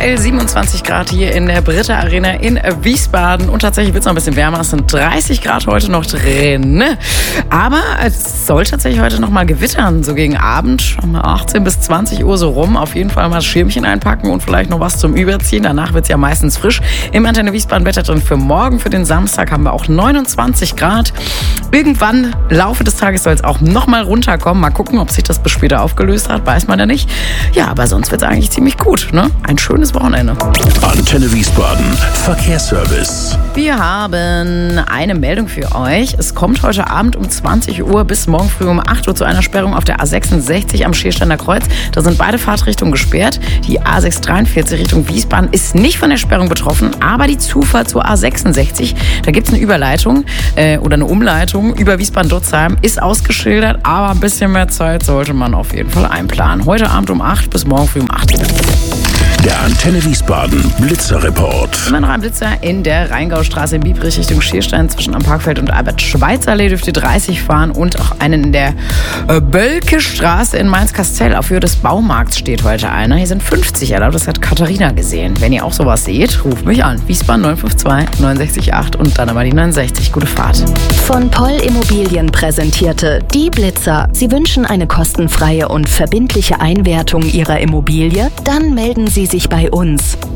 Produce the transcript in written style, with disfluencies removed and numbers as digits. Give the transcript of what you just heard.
Aktuell 27 Grad hier in der Britta Arena in Wiesbaden. Und tatsächlich wird es noch ein bisschen wärmer. Es sind 30 Grad heute noch drin. Aber es soll tatsächlich heute noch mal gewittern. So gegen Abend, 18 bis 20 Uhr so rum. Auf jeden Fall mal das Schirmchen einpacken und vielleicht noch was zum Überziehen. Danach wird es ja meistens frisch. Im Antenne Wiesbaden Wetter drin für morgen. Für den Samstag haben wir auch 29 Grad. Irgendwann, Laufe des Tages, soll es auch noch mal runterkommen. Mal gucken, ob sich das bis später aufgelöst hat. Weiß man ja nicht. Ja, aber sonst wird es eigentlich ziemlich gut. Ne? Ein schönes Wochenende. Antenne Wiesbaden Verkehrsservice. Wir haben eine Meldung für euch. Es kommt heute Abend um 20 Uhr bis morgen früh um 8 Uhr zu einer Sperrung auf der A66 am Schiersteiner Kreuz. Da sind beide Fahrtrichtungen gesperrt. Die A643 Richtung Wiesbaden ist nicht von der Sperrung betroffen, aber die Zufahrt zur A66, da gibt es eine Überleitung oder eine Umleitung über Wiesbaden-Dutzheim, ist ausgeschildert, aber ein bisschen mehr Zeit sollte man auf jeden Fall einplanen. Heute Abend um 8 bis morgen früh um 8 Uhr. Der Antenne Wiesbaden Blitzerreport. Immer noch ein Blitzer in der Rheingaustraße in Biebrich Richtung Schierstein zwischen am Parkfeld und Albert-Schweitzer-Allee dürft ihr 30 fahren und auch einen in der Bölke-Straße in Mainz-Kastell auf Höhe des Baumarkts steht heute einer. Hier sind 50 erlaubt, das hat Katharina gesehen. Wenn ihr auch sowas seht, ruft mich an. Wiesbaden 952 698 und dann aber die 69. Gute Fahrt. Von Poll Immobilien präsentierte Die Blitzer. Sie wünschen eine kostenfreie und verbindliche Einwertung Ihrer Immobilie? Dann melden Sie sich bei uns.